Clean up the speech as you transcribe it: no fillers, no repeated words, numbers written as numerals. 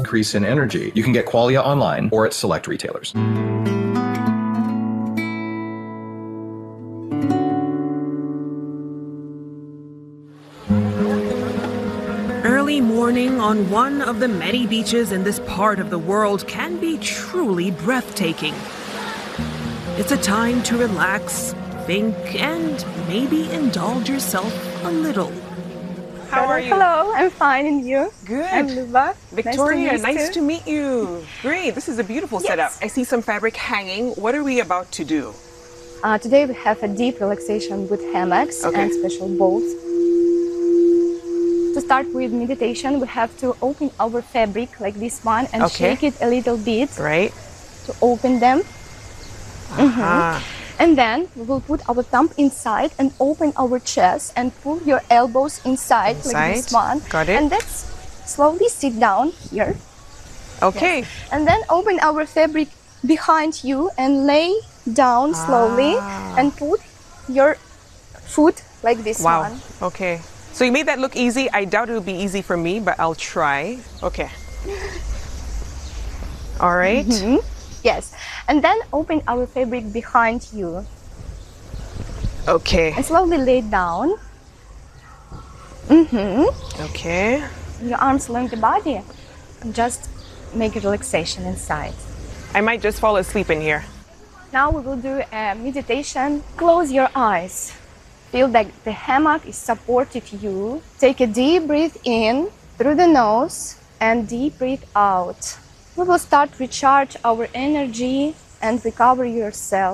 increase in energy. You can get Qualia online or at select retailers. Early morning on one of the many beaches in this part of the world can be truly breathtaking. It's a time to relax, think, and maybe indulge yourself a little. How are you? Hello, I'm fine, and you? Good. I'm Luba. Victoria, nice to meet you. nice to meet you. Great, this is a beautiful setup. I see some fabric hanging. What are we about to do? Today we have a deep relaxation with hammocks and special bowls. To start with meditation, we have to open our fabric like this one and shake it a little bit Right. to open them. And then we will put our thumb inside and open our chest and pull your elbows inside like this one. Got it. And let's slowly sit down here. Okay. And then open our fabric behind you and lay down slowly and put your foot like this one. Okay. So you made that look easy. I doubt it will be easy for me, but I'll try. Okay. All right. Yes. And then open our fabric behind you Okay. and slowly lay down. Okay. Your arms along the body and just make a relaxation inside. I might just fall asleep in here. Now we will do a meditation. Close your eyes. Feel that the hammock is supporting you. Take a deep breath in through the nose and deep breath out. We will start recharge our energy and recover yourself.